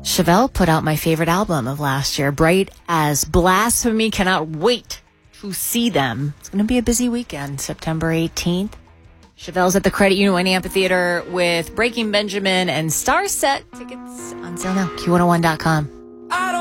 Chevelle put out my favorite album of last year, Bright as Blasphemy. Cannot wait to see them. It's going to be a busy weekend, September 18th. Chevelle's at the Credit Union Amphitheater with Breaking Benjamin and Star Set. Tickets on sale now, Q101.com.